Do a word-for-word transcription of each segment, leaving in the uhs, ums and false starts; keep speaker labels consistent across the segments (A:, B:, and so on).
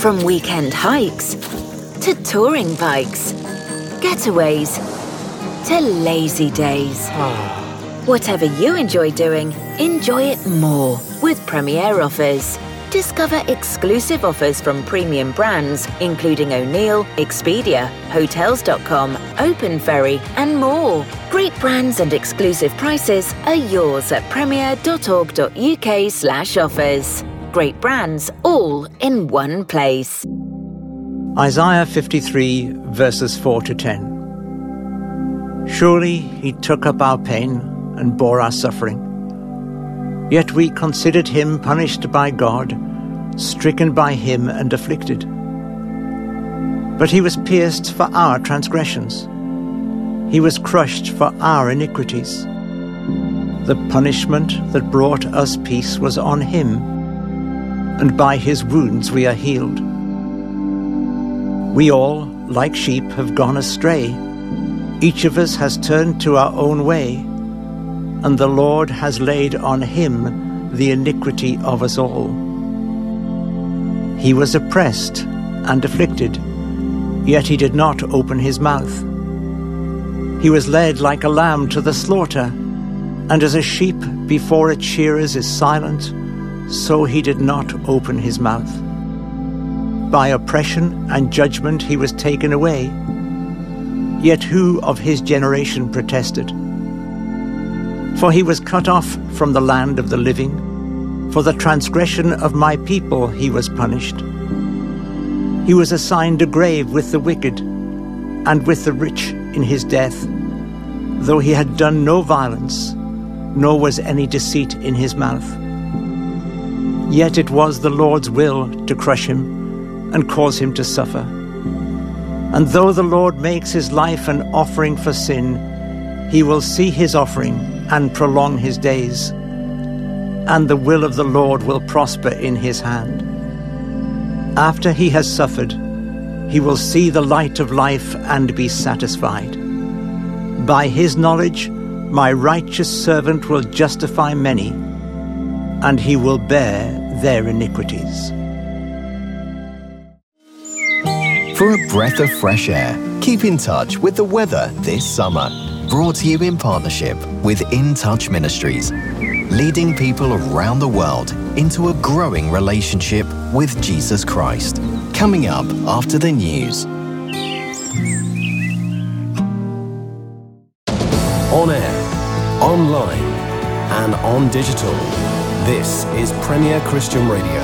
A: From weekend hikes to touring bikes, getaways to lazy days. Whatever you enjoy doing, enjoy it more with Premier Offers. Discover exclusive offers from premium brands, including O'Neill, Expedia, Hotels dot com, Open Ferry, and more. Great brands and exclusive prices are yours at premier dot org dot uk slash offers. Great brands, all in one place.
B: Isaiah fifty-three, verses four to ten. Surely he took up our pain and bore our suffering. Yet we considered him punished by God, stricken by him and afflicted. But he was pierced for our transgressions. He was crushed for our iniquities. The punishment that brought us peace was on him, and by his wounds we are healed. We all, like sheep, have gone astray. Each of us has turned to our own way, and the Lord has laid on him the iniquity of us all. He was oppressed and afflicted, yet he did not open his mouth. He was led like a lamb to the slaughter, and as a sheep before its shearers is silent, so he did not open his mouth. By oppression and judgment he was taken away. Yet who of his generation protested? For he was cut off from the land of the living. For the transgression of my people he was punished. He was assigned a grave with the wicked, and with the rich in his death, though he had done no violence, nor was any deceit in his mouth. Yet it was the Lord's will to crush him and cause him to suffer. And though the Lord makes his life an offering for sin, he will see his offering and prolong his days, and the will of the Lord will prosper in his hand. After he has suffered, he will see the light of life and be satisfied. By his knowledge, my righteous servant will justify many, and he will bear their iniquities.
C: For a breath of fresh air, keep in touch with the weather this summer. Brought to you in partnership with In Touch Ministries, leading people around the world into a growing relationship with Jesus Christ. Coming up after the news.
D: On air, online, and on digital. This is Premier Christian Radio.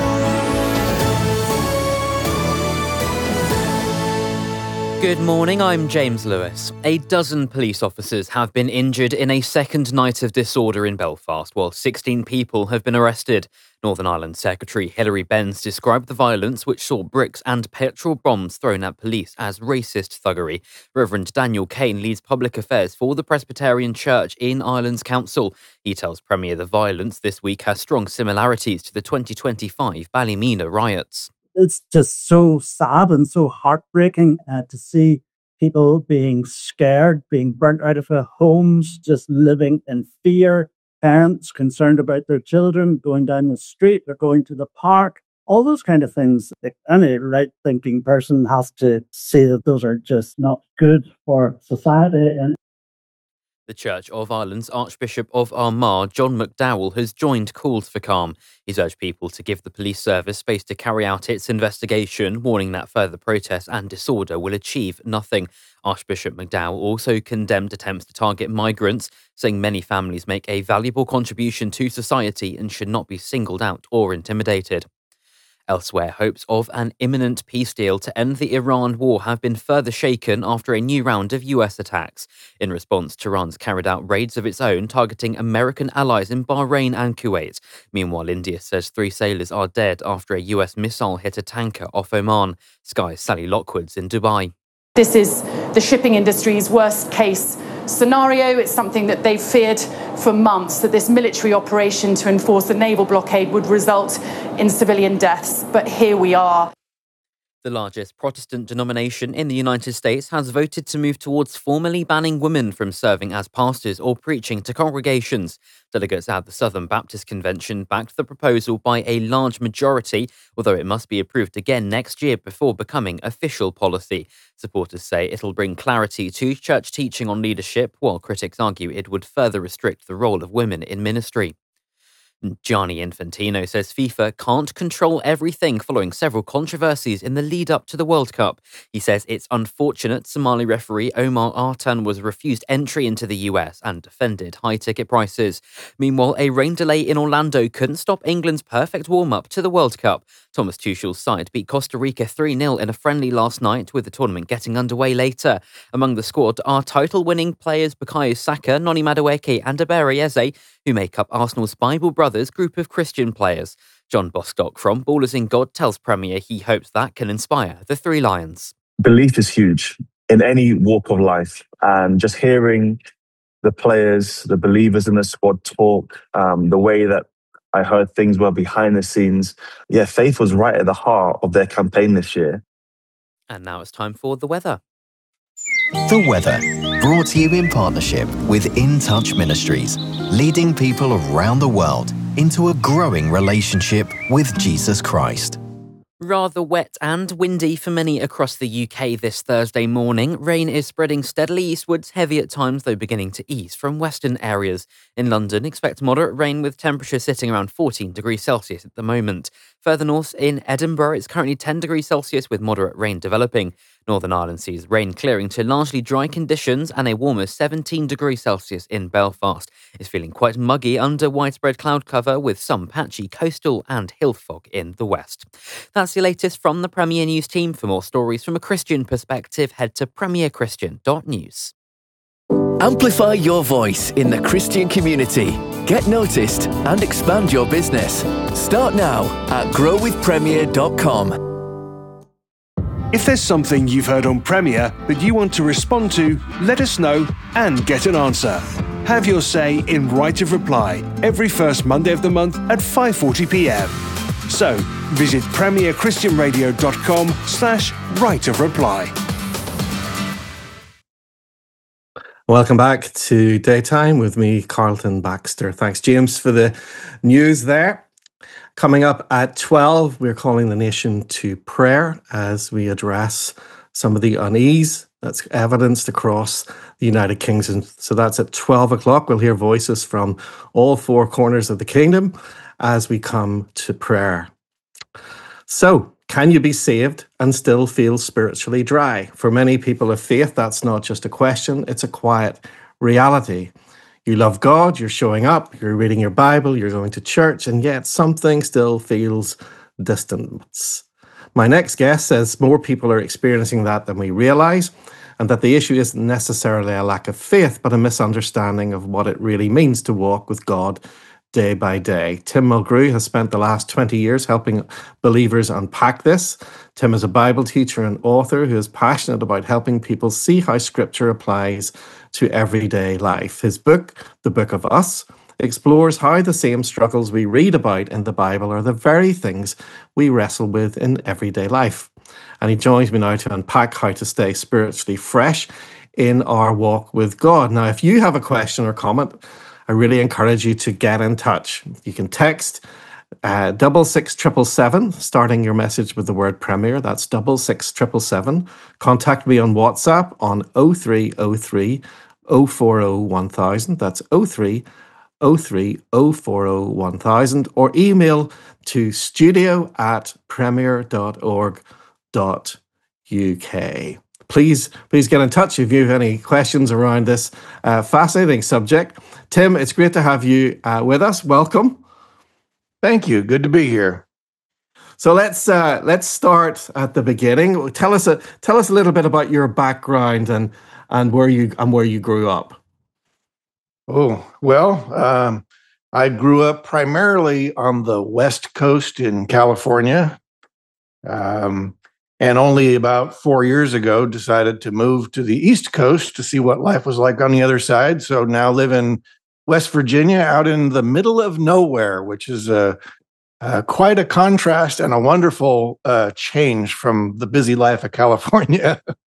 E: Good morning, I'm James Lewis. A dozen police officers have been injured in a second night of disorder in Belfast, while sixteen people have been arrested. Northern Ireland Secretary Hilary Benz described the violence, which saw bricks and petrol bombs thrown at police, as racist thuggery. Reverend Daniel Kane leads public affairs for the Presbyterian Church in Ireland's council. He tells Premier the violence this week has strong similarities to the twenty twenty-five Ballymena riots.
F: It's just so sad and so heartbreaking uh, to see people being scared, being burnt out of their homes, just living in fear. Parents concerned about their children going down the street or going to the park. All those kind of things. Like any right-thinking person has to say that those are just not good for society. And
E: the Church of Ireland's Archbishop of Armagh, John McDowell, has joined calls for calm. He's urged people to give the police service space to carry out its investigation, warning that further protests and disorder will achieve nothing. Archbishop McDowell also condemned attempts to target migrants, saying many families make a valuable contribution to society and should not be singled out or intimidated. Elsewhere, hopes of an imminent peace deal to end the Iran war have been further shaken after a new round of U S attacks. In response, Tehran's carried out raids of its own, targeting American allies in Bahrain and Kuwait. Meanwhile, India says three sailors are dead after a U S missile hit a tanker off Oman. Sky's Sally Lockwood's in Dubai.
G: This is the shipping industry's worst case scenario. It's something that they've feared for months, that this military operation to enforce the naval blockade would result in civilian deaths. But here we are.
E: The largest Protestant denomination in the United States has voted to move towards formally banning women from serving as pastors or preaching to congregations. Delegates at the Southern Baptist Convention backed the proposal by a large majority, although it must be approved again next year before becoming official policy. Supporters say it'll bring clarity to church teaching on leadership, while critics argue it would further restrict the role of women in ministry. Gianni Infantino says FIFA can't control everything following several controversies in the lead-up to the World Cup. He says it's unfortunate Somali referee Omar Artan was refused entry into the U S and defended high ticket prices. Meanwhile, a rain delay in Orlando couldn't stop England's perfect warm-up to the World Cup. Thomas Tuchel's side beat Costa Rica three nil in a friendly last night, with the tournament getting underway later. Among the squad are title-winning players Bukayo Saka, Noni Madueke and Eberechi Eze, who make up Arsenal's Bible Brothers group of Christian players. John Bostock from Ballers in God tells Premier he hopes that can inspire the Three Lions.
H: Belief is huge in any walk of life, and just hearing the players, the believers in the squad talk, um, the way that I heard things were behind the scenes. Yeah, faith was right at the heart of their campaign this year.
E: And now it's time for the weather.
C: The weather, brought to you in partnership with In Touch Ministries, leading people around the world into a growing relationship with Jesus Christ.
E: Rather wet and windy for many across the U K this Thursday morning. Rain is spreading steadily eastwards, heavy at times, though beginning to ease from western areas. In London, expect moderate rain with temperatures sitting around fourteen degrees Celsius at the moment. Further north, in Edinburgh, it's currently ten degrees Celsius with moderate rain developing. Northern Ireland sees rain clearing to largely dry conditions, and a warmer seventeen degrees Celsius in Belfast. It's feeling quite muggy under widespread cloud cover, with some patchy coastal and hill fog in the west. That's the latest from the Premier News team. For more stories from a Christian perspective, head to premier christian dot news.
I: Amplify your voice in the Christian community. Get noticed and expand your business. Start now at grow with premier dot com.
J: If there's something you've heard on Premier that you want to respond to, let us know and get an answer. Have your say in Right of Reply every first Monday of the month at five forty p.m. So, visit premier christian radio dot com slash right of reply.
K: Welcome back to Daytime with me, Carlton Baxter. Thanks, James, for the news there. Coming up at twelve, we're calling the nation to prayer as we address some of the unease that's evidenced across the United Kingdom. So that's at twelve o'clock. We'll hear voices from all four corners of the kingdom as we come to prayer. So, can you be saved and still feel spiritually dry? For many people of faith, that's not just a question, it's a quiet reality. You love God, you're showing up, you're reading your Bible, you're going to church, and yet something still feels distant. My next guest says more people are experiencing that than we realize, and that the issue isn't necessarily a lack of faith, but a misunderstanding of what it really means to walk with God day by day. Tim Mulgrew has spent the last twenty years helping believers unpack this. Tim is a Bible teacher and author who is passionate about helping people see how Scripture applies to everyday life. His book, The Book of Us, explores how the same struggles we read about in the Bible are the very things we wrestle with in everyday life. And he joins me now to unpack how to stay spiritually fresh in our walk with God. Now, if you have a question or comment, I really encourage you to get in touch. You can text uh, double six triple seven, starting your message with the word Premier. That's double six triple seven. Contact me on WhatsApp on oh three oh three oh four oh one thousand. That's oh three oh three oh four oh one thousand, or email to studio at premier dot org dot U K. Please, please get in touch if you have any questions around this uh, fascinating subject. Tim, it's great to have you uh, with us. Welcome.
L: Thank you. Good to be here.
K: So let's uh, let's start at the beginning. Tell us a tell us a little bit about your background and and where you and where you grew up.
L: Oh well, um, I grew up primarily on the West Coast in California. Um, And only about four years ago, decided to move to the East Coast to see what life was like on the other side. So now live in West Virginia, out in the middle of nowhere, which is a, uh, quite a contrast and a wonderful uh, change from the busy life of California.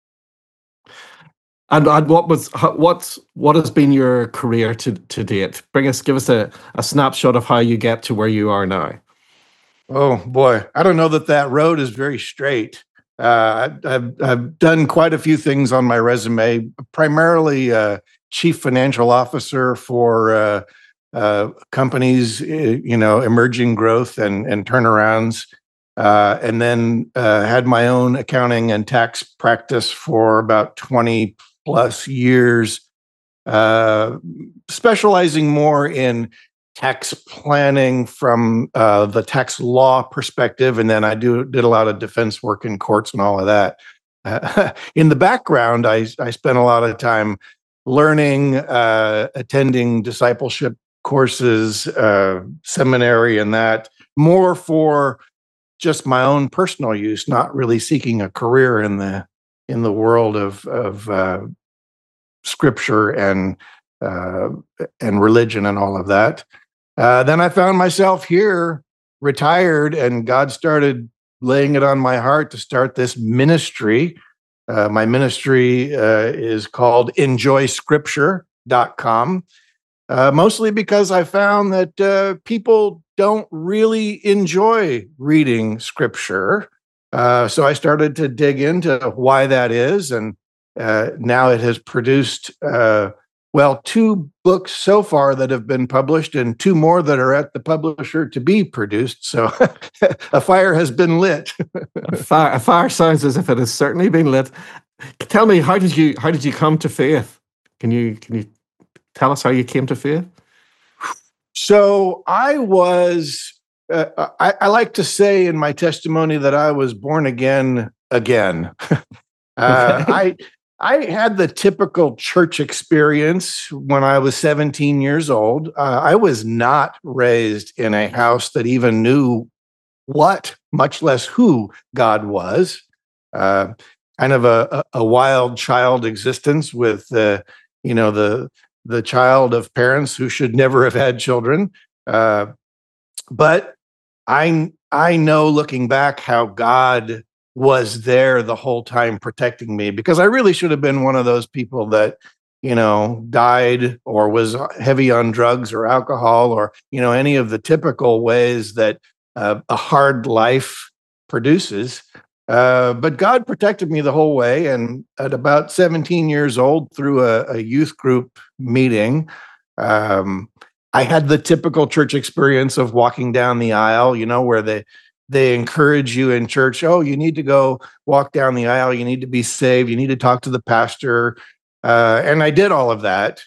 K: And, and what was what's what has been your career to to date? Bring us, give us a, a snapshot of how you get to where you are now.
L: Oh boy, I don't know that that road is very straight. Uh, I've I've done quite a few things on my resume, primarily uh, chief financial officer for uh, uh, companies, you know, emerging growth and and turnarounds, uh, and then uh, had my own accounting and tax practice for about twenty plus years, uh, specializing more in tax planning from uh, the tax law perspective, and then I do did a lot of defense work in courts and all of that. Uh, in the background, I I spent a lot of time learning, uh, attending discipleship courses, uh, seminary, and that more for just my own personal use, not really seeking a career in the in the world of of uh, scripture and uh, and religion and all of that. Uh, then I found myself here, retired, and God started laying it on my heart to start this ministry. Uh, my ministry uh, is called enjoy scripture dot com, uh, mostly because I found that uh, people don't really enjoy reading scripture. Uh, so I started to dig into why that is, and uh, now it has produced, uh, well, two books so far that have been published and two more that are at the publisher to be produced. So a fire has been lit.
K: a, fire, a fire sounds as if it has certainly been lit. Tell me, how did you how did you come to faith? Can you can you tell us how you came to faith?
L: So I was, uh, I, I like to say in my testimony that I was born again again. uh,
K: Okay.
L: I I had the typical church experience when I was seventeen years old. Uh, I was not raised in a house that even knew what, much less who, God was. Uh, kind of a, a, a wild child existence with, uh, you know, the the child of parents who should never have had children. Uh, but I I know, looking back, how God was there the whole time protecting me, because I really should have been one of those people that, you know, died or was heavy on drugs or alcohol or, you know, any of the typical ways that uh, a hard life produces. Uh, but God protected me the whole way. And at about seventeen years old, through a, a youth group meeting, um, I had the typical church experience of walking down the aisle, you know, where they they encourage you in church. Oh, you need to go walk down the aisle. You need to be saved. You need to talk to the pastor. Uh, and I did all of that.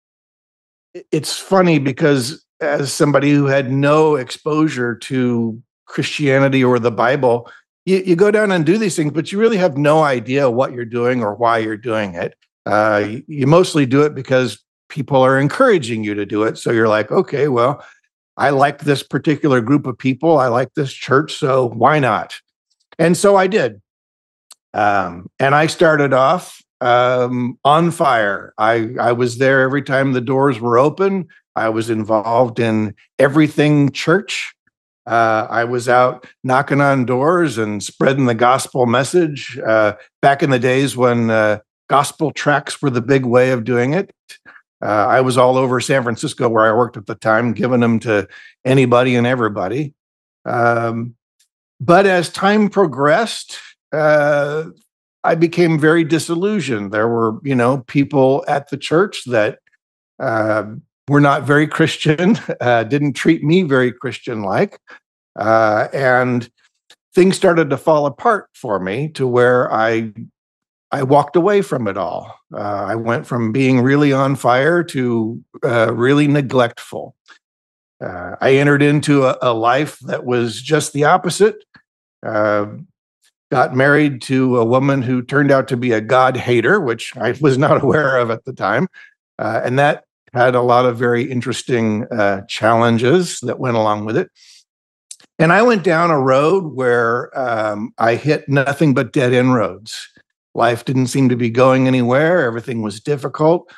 L: It's funny because as somebody who had no exposure to Christianity or the Bible, you, you go down and do these things, but you really have no idea what you're doing or why you're doing it. Uh, you, you mostly do it because people are encouraging you to do it. So you're like, okay, well, I like this particular group of people. I like this church, so why not? And so I did. Um, and I started off um, on fire. I, I was there every time the doors were open. I was involved in everything church. Uh, I was out knocking on doors and spreading the gospel message. Uh, back in the days when uh, gospel tracts were the big way of doing it. Uh, I was all over San Francisco, where I worked at the time, giving them to anybody and everybody. Um, but as time progressed, uh, I became very disillusioned. There were, you know, people at the church that uh, were not very Christian, uh, didn't treat me very Christian-like, uh, and things started to fall apart for me to where I I walked away from it all. Uh, I went from being really on fire to uh, really neglectful. Uh, I entered into a, a life that was just the opposite. Uh, got married to a woman who turned out to be a God hater, which I was not aware of at the time. Uh, and that had a lot of very interesting uh, challenges that went along with it. And I went down a road where um, I hit nothing but dead end roads. Life didn't seem to be going anywhere. Everything was difficult.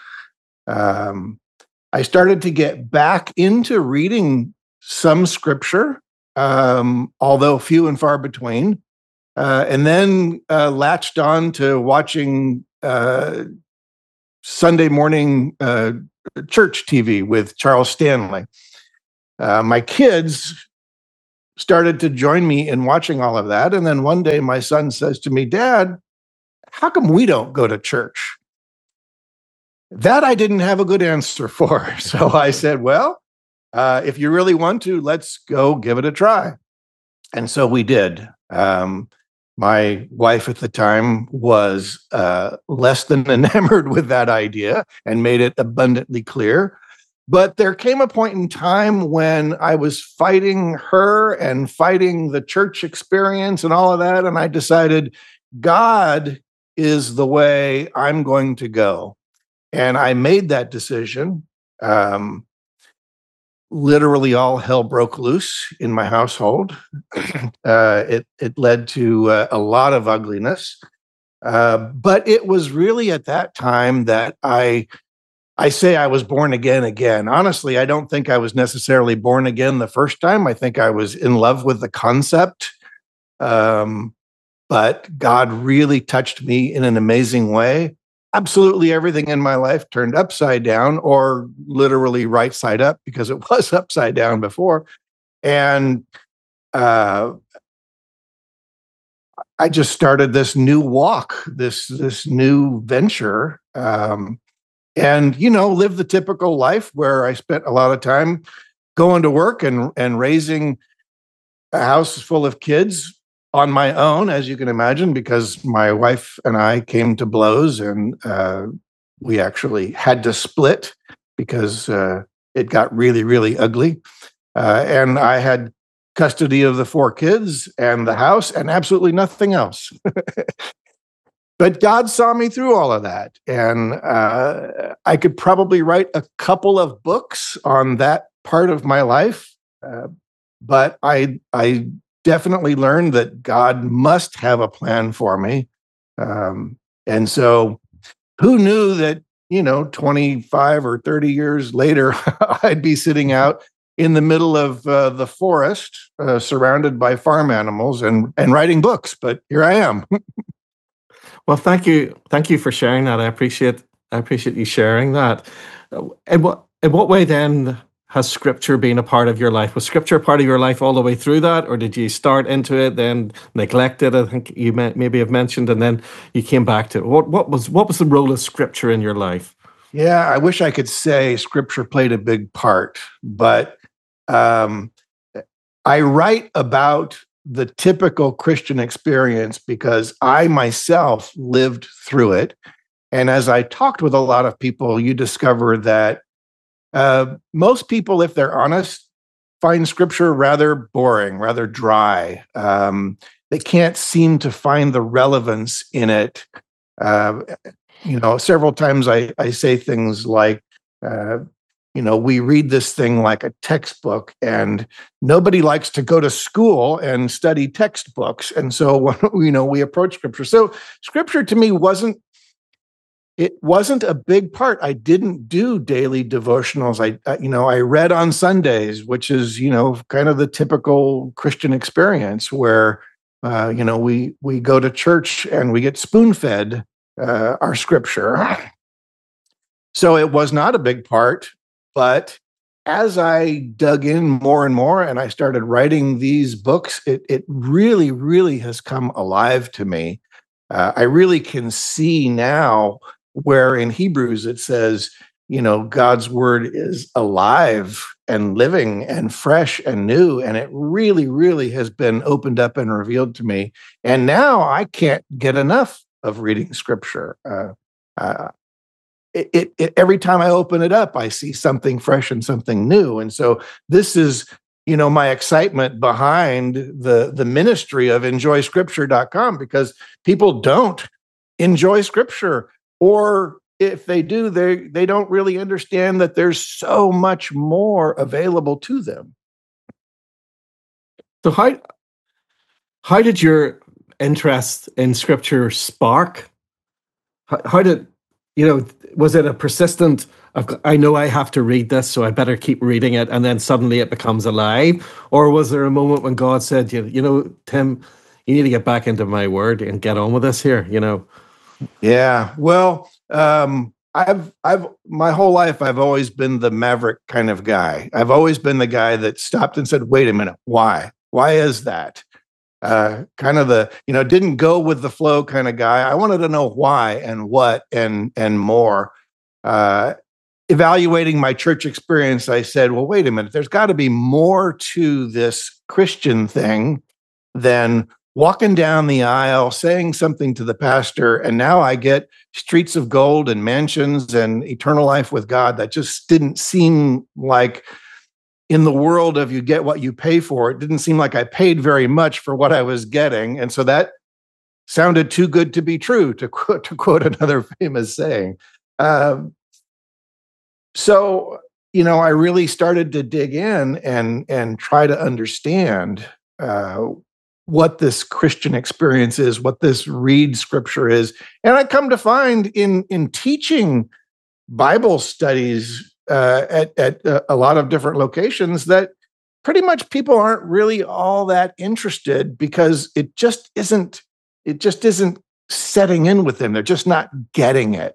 L: Um, I started to get back into reading some scripture, um, although few and far between. Uh, and then uh, latched on to watching uh, Sunday morning uh, church T V with Charles Stanley. Uh, my kids started to join me in watching all of that. And then one day my son says to me, "Dad, how come we don't go to church?" That I didn't have a good answer for. So I said, well, uh, if you really want to, let's go give it a try. And so we did. Um, my wife at the time was uh, less than enamored with that idea and made it abundantly clear. But there came a point in time when I was fighting her and fighting the church experience and all of that. And I decided God is the way I'm going to go. And I made that decision. Um, literally all hell broke loose in my household. uh, it, it led to uh, a lot of ugliness. Uh, but it was really at that time that I, I say I was born again again. Honestly, I don't think I was necessarily born again the first time. I think I was in love with the concept. Um, but God really touched me in an amazing way. Absolutely everything in my life turned upside down, or literally right side up, because it was upside down before. And uh, I just started this new walk, this this new venture, um, and you know, lived the typical life where I spent a lot of time going to work and and raising a house full of kids on my own, as you can imagine, because my wife and I came to blows, and uh, we actually had to split because uh, it got really, really ugly. Uh, and I had custody of the four kids and the house and absolutely nothing else. But God saw me through all of that. And uh, I could probably write a couple of books on that part of my life. Uh, but I, I, definitely learned that God must have a plan for me. Um, and so who knew that, you know, twenty-five or thirty years later, I'd be sitting out in the middle of uh, the forest, uh, surrounded by farm animals and, and writing books. But here I am.
K: Well, thank you. Thank you for sharing that. I appreciate, I appreciate you sharing that. In what, in what way then has Scripture been a part of your life? Was Scripture a part of your life all the way through that, or did you start into it, then neglect it? I think you may, maybe have mentioned, and then you came back to it. What, what was what was the role of Scripture in your life?
L: Yeah, I wish I could say Scripture played a big part, but um, I write about the typical Christian experience because I myself lived through it. And as I talked with a lot of people, you discover that Uh, most people, if they're honest, find Scripture rather boring, rather dry. Um, they can't seem to find the relevance in it. Uh, you know, several times I, I say things like, uh, you know, we read this thing like a textbook, and nobody likes to go to school and study textbooks. And so, you know, we approach Scripture. So Scripture to me wasn't It wasn't a big part. I didn't do daily devotionals. I, I, you know, I read on Sundays, which is, you know, kind of the typical Christian experience where, uh, you know, we we go to church and we get spoon-fed uh, our Scripture. So it was not a big part. But as I dug in more and more and I started writing these books, it it really, really has come alive to me. Uh, I really can see now where in Hebrews it says, you know, God's word is alive and living and fresh and new. And it really, really has been opened up and revealed to me. And now I can't get enough of reading Scripture. Uh, uh, it, it, it, every time I open it up, I see something fresh and something new. And so this is, you know, my excitement behind the, the ministry of enjoy scripture dot com, because people don't enjoy Scripture. Or if they do, they they don't really understand that there's so much more available to them.
K: So how, how did your interest in Scripture spark? How, how did, you know, was it a persistent I've got, I know I have to read this, so I better keep reading it, and then suddenly it becomes alive? Or was there a moment when God said, you, you know, Tim, you need to get back into my word and get on with this here, you know?
L: Yeah, well, um, I've, I've, my whole life, I've always been the maverick kind of guy. I've always been the guy that stopped and said, wait a minute, why? Why is that? Uh, kind of the, you know, didn't go with the flow kind of guy. I wanted to know why and what and, and more. Uh, evaluating my church experience, I said, well, wait a minute, there's got to be more to this Christian thing than walking down the aisle, saying something to the pastor, and now I get streets of gold and mansions and eternal life with God. That just didn't seem like, in the world of you get what you pay for, it didn't seem like I paid very much for what I was getting. And so that sounded too good to be true, to quote, to quote another famous saying. Um, so, you know, I really started to dig in and, and try to understand uh, what this Christian experience is, what this read scripture is. And I come to find in, in teaching Bible studies uh, at, at a lot of different locations that pretty much people aren't really all that interested, because it just isn't, it just isn't setting in with them. They're just not getting it.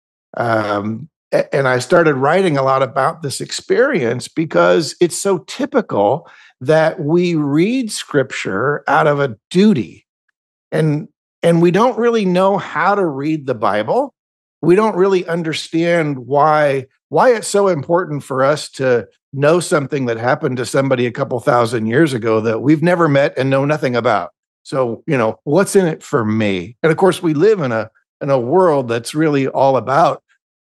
L: Um, and I started writing a lot about this experience because it's so typical that we read scripture out of a duty, and and we don't really know how to read the Bible. We don't really understand why why it's so important for us to know something that happened to somebody a couple thousand years ago that we've never met and know nothing about. So, you know, what's in it for me? And of course, we live in a in a world that's really all about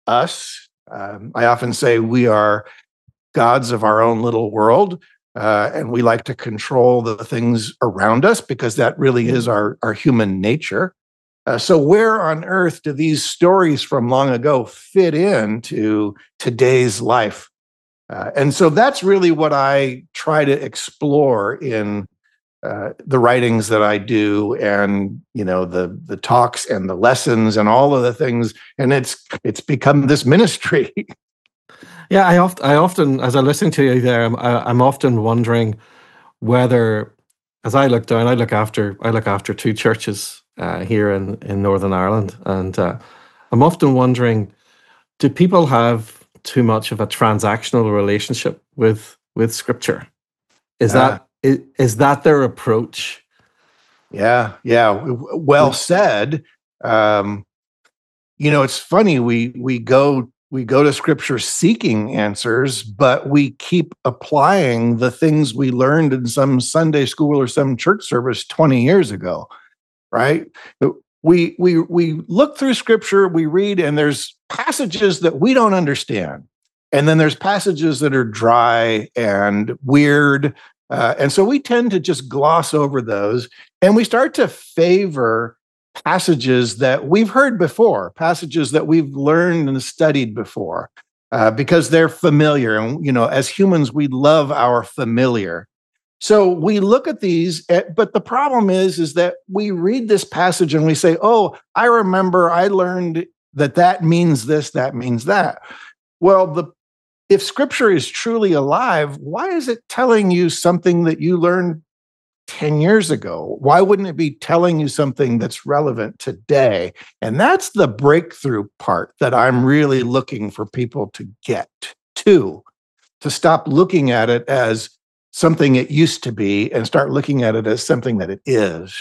L: us. Um, I often say we are gods of our own little world. Uh, and we like to control the things around us because that really is our, our human nature. Uh, so where on earth do these stories from long ago fit into today's life? Uh, and so that's really what I try to explore in uh, the writings that I do, and you know the the talks and the lessons and all of the things. And it's it's become this ministry.
K: Yeah, I often, I often, as I listen to you there, I'm, I, I'm often wondering whether, as I look down, I look after, I look after two churches uh, here in, in Northern Ireland, and uh, I'm often wondering, do people have too much of a transactional relationship with with Scripture? Is that uh, is, is that their approach?
L: Yeah, yeah, well said. Um, you know, it's funny, we we go. We go to scripture seeking answers, but we keep applying the things we learned in some Sunday school or some church service twenty years ago, right? We, we, we look through scripture, we read, and there's passages that we don't understand. And then there's passages that are dry and weird. Uh, and so we tend to just gloss over those, and we start to favor passages that we've heard before, passages that we've learned and studied before, uh, because they're familiar. And, you know, as humans, we love our familiar. So we look at these, but the problem is, is that we read this passage and we say, oh, I remember I learned that that means this, that means that. Well, the if scripture is truly alive, why is it telling you something that you learned ten years ago? Why wouldn't it be telling you something that's relevant today? And that's the breakthrough part that I'm really looking for people to get to, to stop looking at it as something it used to be and start looking at it as something that it is.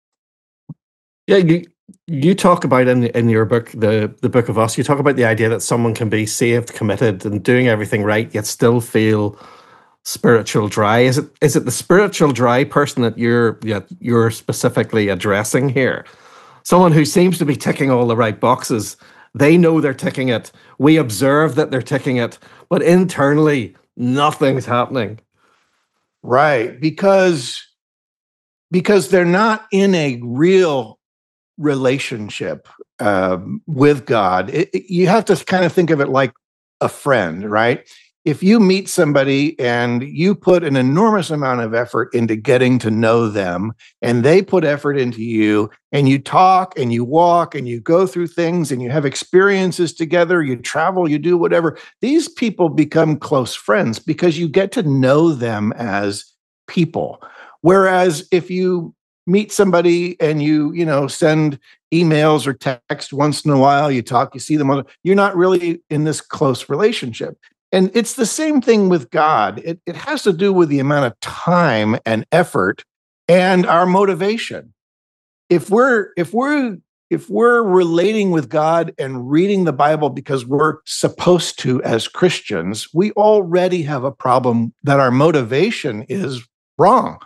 K: Yeah, you you talk about in in your book, the the Book of Us, you talk about the idea that someone can be saved, committed, and doing everything right, yet still feel spiritual dry. Is it is it the spiritual dry person that you're yeah, you're specifically addressing here? Someone who seems to be ticking all the right boxes. They know they're ticking it. We observe that they're ticking it, but internally nothing's happening.
L: Right, because because they're not in a real relationship um, with God. It, it, you have to kind of think of it like a friend, right? if you meet somebody and you put an enormous amount of effort into getting to know them, and they put effort into you, and you talk and you walk and you go through things and you have experiences together, you travel, you do whatever, these people become close friends because you get to know them as people. Whereas if you meet somebody and you, you know, send emails or text once in a while, you talk, you see them, you're not really in this close relationship. And it's the same thing with God. It, it has to do with the amount of time and effort and our motivation. If we're if we're if we're relating with God and reading the Bible because we're supposed to as Christians, we already have a problem that our motivation is wrong.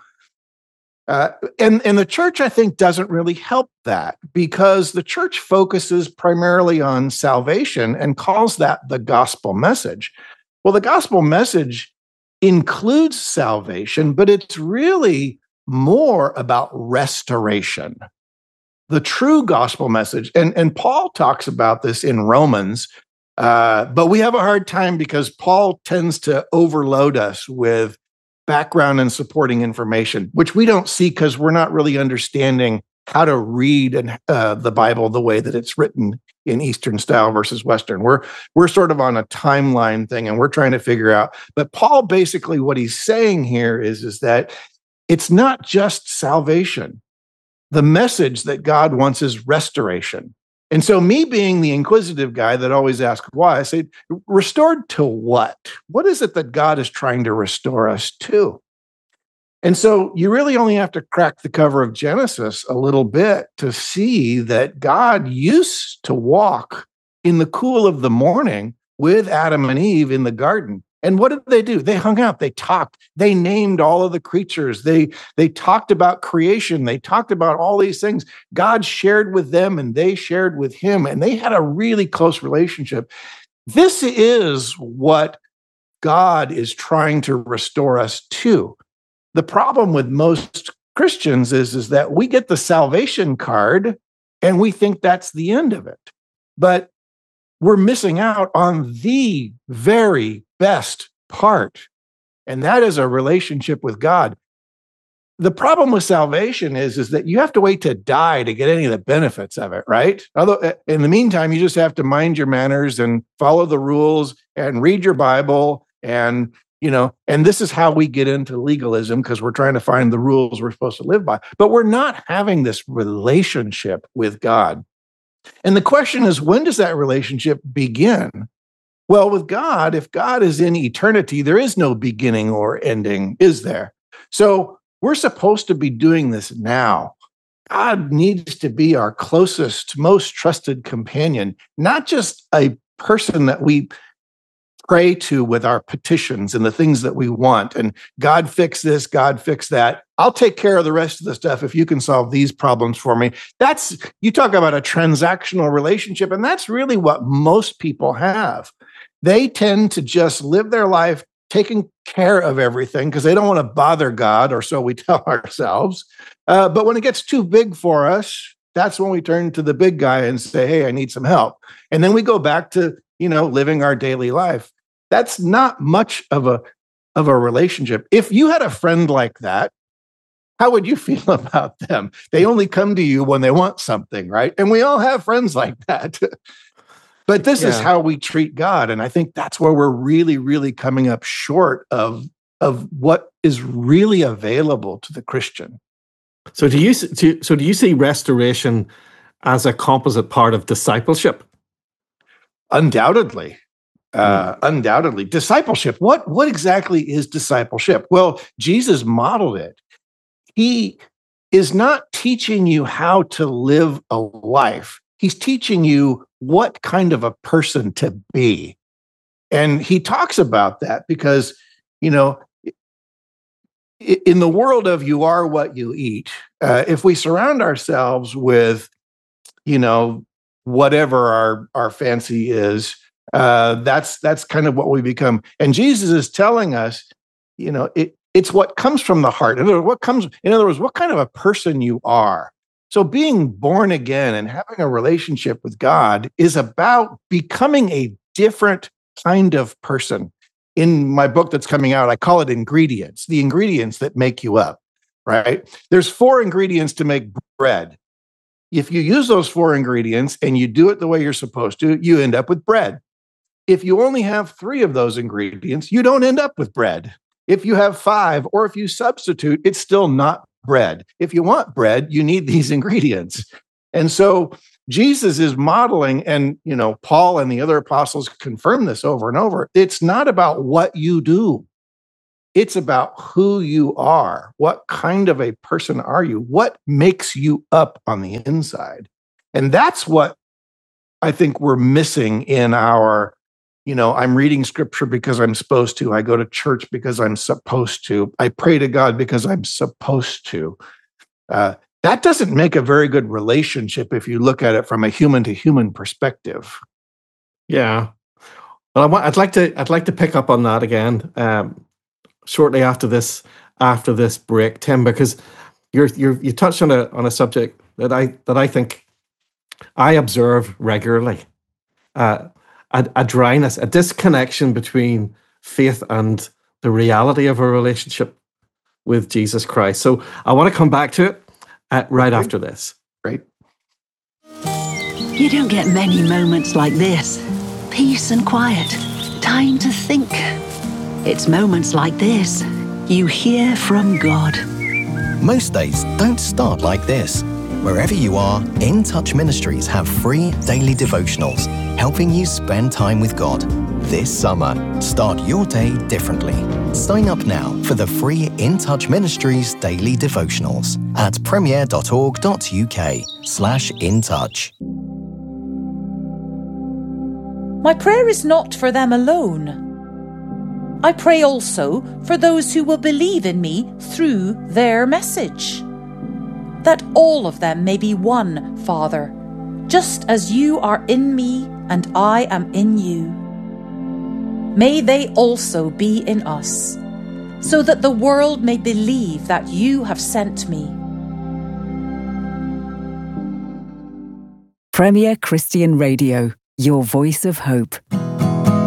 L: Uh, and, and the church, I think, doesn't really help that because the church focuses primarily on salvation and calls that the gospel message. Well, the gospel message includes salvation, but it's really more about restoration. The true gospel message, and, and Paul talks about this in Romans, uh, but we have a hard time because Paul tends to overload us with background and supporting information, which we don't see because we're not really understanding how to read and uh, the Bible the way that it's written in Eastern style versus Western. We're we're sort of on a timeline thing, and we're trying to figure out. But Paul, basically, what he's saying here is, is that it's not just salvation. The message that God wants is restoration. And so me being the inquisitive guy that always asks why, I say, restored to what? What is it that God is trying to restore us to? And so you really only have to crack the cover of Genesis a little bit to see that God used to walk in the cool of the morning with Adam and Eve in the garden. And what did they do? They hung out, they talked, they named all of the creatures, they, they talked about creation, they talked about all these things. God shared with them and they shared with him, and they had a really close relationship. This is what God is trying to restore us to. The problem with most Christians is, is that we get the salvation card and we think that's the end of it. But we're missing out on the very best part, and that is a relationship with God. The problem with salvation is, is that you have to wait to die to get any of the benefits of it, right? Although in the meantime, you just have to mind your manners and follow the rules and read your Bible, and you know, and this is how we get into legalism because we're trying to find the rules we're supposed to live by. But we're not having this relationship with God. And the question is, when does that relationship begin? Well, with God, if God is in eternity, there is no beginning or ending, is there? So we're supposed to be doing this now. God needs to be our closest, most trusted companion, not just a person that we pray to with our petitions and the things that we want. And God, fix this, God, fix that. I'll take care of the rest of the stuff if you can solve these problems for me. That's, you talk about a transactional relationship, and that's really what most people have. They tend to just live their life taking care of everything because they don't want to bother God, or so we tell ourselves. Uh, but when it gets too big for us, that's when we turn to the big guy and say, hey, I need some help. And then we go back to, you know, living our daily life. That's not much of a of a relationship. If you had a friend like that, how would you feel about them? They only come to you when they want something, right? And we all have friends like that. But this yeah. is how we treat God. And I think that's where we're really, really coming up short of, of what is really available to the Christian.
K: So do you so do you see restoration as a composite part of discipleship?
L: Undoubtedly. Uh, undoubtedly. Discipleship. What, what exactly is discipleship? Well, Jesus modeled it. He is not teaching you how to live a life. He's teaching you what kind of a person to be. And he talks about that because, you know, in the world of you are what you eat, uh, if we surround ourselves with, you know, whatever our, our fancy is, uh, that's that's kind of what we become. And Jesus is telling us, you know, it it's what comes from the heart. In other words, what comes, in other words, what kind of a person you are. So being born again and having a relationship with God is about becoming a different kind of person. in my book that's coming out, I call it ingredients, the ingredients that make you up, right? There's four ingredients to make bread. If you use those four ingredients and you do it the way you're supposed to, you end up with bread. If you only have three of those ingredients, you don't end up with bread. If you have five, or if you substitute, it's still not bread. If you want bread, you need these ingredients. And so Jesus is modeling, and you know, Paul and the other apostles confirm this over and over. It's not about what you do. It's about who you are. What kind of a person are you? What makes you up on the inside? And that's what I think we're missing in our, you know, I'm reading scripture because I'm supposed to. I go to church because I'm supposed to. I pray to God because I'm supposed to. Uh, That doesn't make a very good relationship if you look at it from a human to human perspective.
K: Yeah. Well, I want, I'd like to I'd like to pick up on that again um, shortly after this after this break, Tim, because you're you're you touched on a on a subject that I that I think I observe regularly. Uh, a, a dryness, a disconnection between faith and the reality of a relationship with Jesus Christ. So I want to come back to it. Uh, right okay. after this.
L: Right.
M: You don't get many moments like this. Peace and quiet. Time to think. It's moments like this you hear from God.
C: Most days don't start like this. Wherever you are, In Touch Ministries have free daily devotionals helping you spend time with God. This summer, start your day differently. Sign up now for the free In Touch Ministries daily devotionals at premier.org.uk slash in touch.
N: My prayer is not for them alone. I pray also for those who will believe in me through their message, that all of them may be one, Father, just as you are in me and I am in you. May they also be in us, so that the world may believe that you have sent me.
O: Premier Christian Radio, your voice of hope.